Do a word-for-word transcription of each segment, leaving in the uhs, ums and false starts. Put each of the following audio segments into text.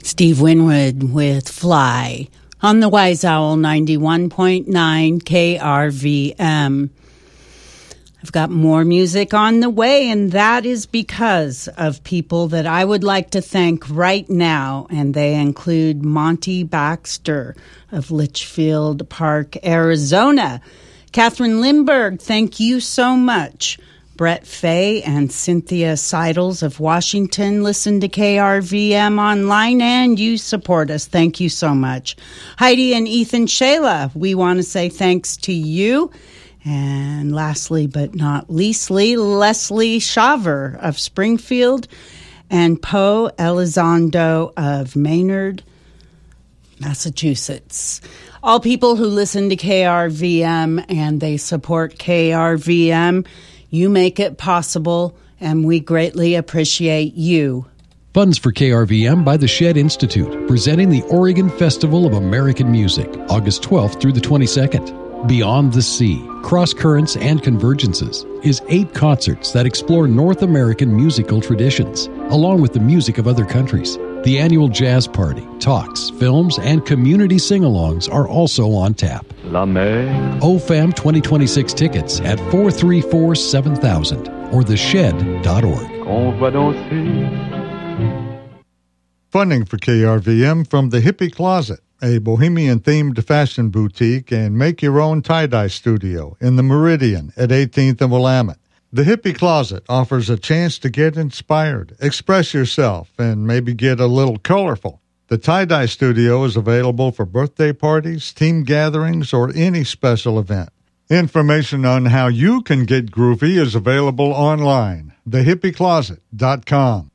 Steve Winwood with Fly on the Wise Owl ninety-one point nine K R V M. I've got more music on the way, and that is because of people that I would like to thank right now, and they include Monty Baxter of Litchfield Park, Arizona. Catherine Lindbergh, thank you so much. Brett Fay and Cynthia Seidels of Washington listen to K R V M online, and you support us. Thank you so much. Heidi and Ethan Shayla, we want to say thanks to you. And lastly but not leastly, Leslie Shaver of Springfield and Poe Elizondo of Maynard, Massachusetts. All people who listen to K R V M and they support K R V M, you make it possible, and we greatly appreciate you. Funds for K R V M by the Shedd Institute, presenting the Oregon Festival of American Music, August twelfth through the twenty-second. Beyond the Sea, Cross Currents and Convergences is eight concerts that explore North American musical traditions, along with the music of other countries. The annual jazz party, talks, films, and community sing-alongs are also on tap. La mer. O F A M twenty twenty-six tickets at four three four, seven thousand or the shed dot org. On va danser. Funding for K R V M from the Hippie Closet, a bohemian-themed fashion boutique and make-your-own tie-dye studio in the Meridian at eighteenth and Willamette. The Hippie Closet offers a chance to get inspired, express yourself, and maybe get a little colorful. The tie-dye studio is available for birthday parties, team gatherings, or any special event. Information on how you can get groovy is available online, the hippie closet dot com.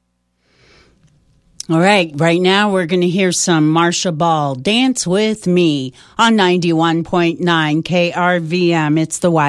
All right, right now we're going to hear some Marsha Ball, Dance With Me, on ninety-one point nine K R V M. It's the